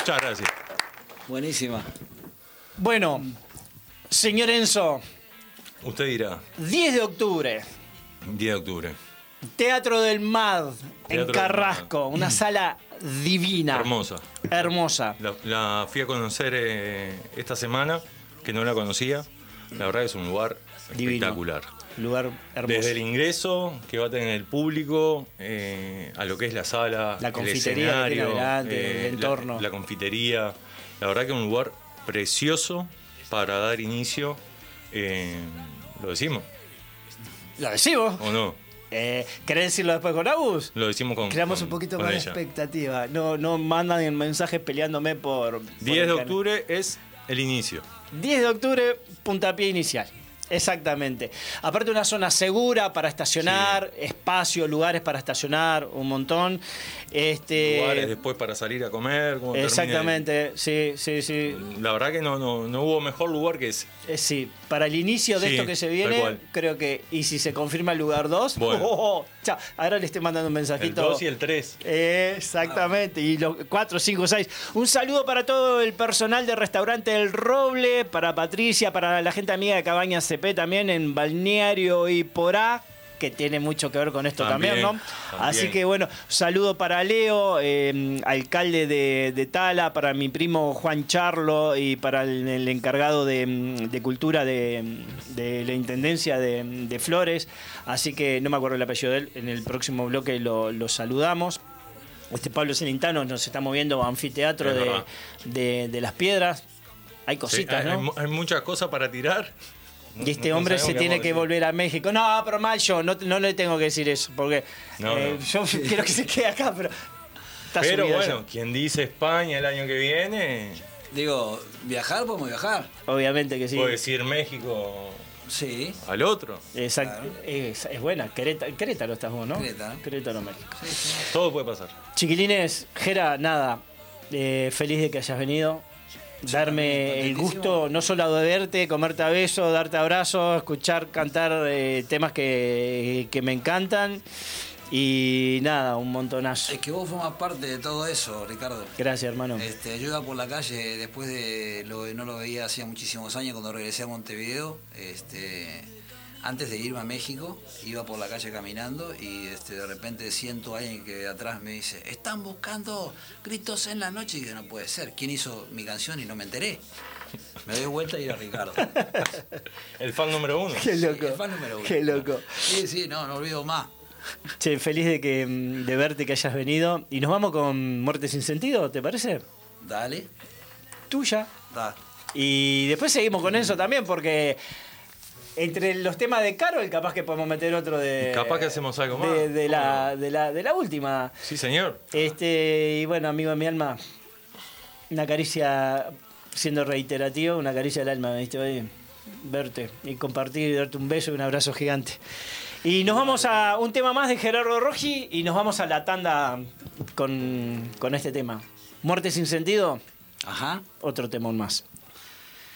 Muchas gracias. Buenísima. Bueno, señor Enzo, Usted dirá, 10 de octubre, 10 de octubre. Teatro del MAD, en Teatro del Carrasco, una sala divina. Hermosa. Hermosa. La fui a conocer esta semana, que no la conocía. La verdad que es un lugar Divino. espectacular. Lugar hermoso. Desde el ingreso que va a tener el público, a lo que es la sala, La el confitería que tiene escenario, adelante, el entorno. la confitería. La verdad que es un lugar precioso para dar inicio. ¿Lo decimos ¿Lo decimos? o no? ¿Querés decirlo después con Agus? Lo decimos con Creamos con- un poquito con más de ella. expectativa. No mandan mensajes peleándome por 10 el de canal. octubre es el inicio. 10 de octubre, puntapié inicial. Exactamente. Aparte una zona segura para estacionar, espacio, lugares para estacionar, un montón. Lugares después para salir a comer. Como Exactamente, sí. La verdad que no hubo mejor lugar que ese. Sí, para el inicio de Sí, esto que se tal viene, cual. creo que, y si se confirma el lugar 2, Bueno. chao, ahora le estoy mandando un El mensajito. 2 y el 3. Exactamente, y los 4, 5, 6. Un saludo para todo el personal del restaurante El Roble, para Patricia, para la gente amiga de Cabañas CP también en Balneario y Porá, que tiene mucho que ver con esto también, ¿no? Así que bueno, saludo para Leo, alcalde de Tala, para mi primo Juan Charlo y para el encargado de cultura de la Intendencia de Flores. Así que no me acuerdo el apellido de él, en el próximo bloque lo saludamos. Pablo Celentano nos está moviendo a anfiteatro de Las Piedras. Hay cositas, ¿no? Hay muchas cosas para tirar. Y este No hombre sabemos se qué tiene vamos a que decir. volver a México. No, pero mal yo, no le tengo que decir eso, porque No. yo quiero que se quede acá, pero está Pero subido bueno, ya. quien dice España el año que viene, Digo, viajar, podemos viajar. Obviamente que sí. puede decir México Sí. al otro. Exacto. Claro. Es buena. Querétaro estás vos, ¿no? Querétaro. Querétaro, México. Todo puede pasar. Chiquilines, Jera, nada. Feliz de que hayas venido. Darme el gusto no solo de verte, comerte a besos, darte abrazos, escuchar cantar temas que me encantan. Y nada, un montonazo. Es que vos formás parte de todo eso, Ricardo. Gracias, hermano. Yo iba por la calle después de no lo veía hacía muchísimos años cuando regresé a Montevideo. Antes de irme a México, iba por la calle caminando y de repente siento a alguien que de atrás me dice: están buscando gritos en la noche. Y que no puede ser. ¿Quién hizo mi canción? Y no me enteré. Me doy vuelta y era Ricardo. El fan número 1. Qué loco. El fan número 1. Qué loco. Sí, no olvido más. Che, feliz de verte, que hayas venido. Y nos vamos con Muerte sin sentido, ¿te parece? Dale. Tuya. Da. Y después seguimos con eso también, porque entre los temas de Carol, capaz que podemos meter otro de. Y capaz que hacemos algo más. De la última. Sí, señor. Y bueno, amigo de mi alma, una caricia, siendo reiterativo, una caricia del alma, ¿viste? Oye, verte y compartir y darte un beso y un abrazo gigante. Y nos vamos a un tema más de Gerardo Roggi y nos vamos a la tanda con este tema. Muerte sin sentido, Ajá. otro temón más.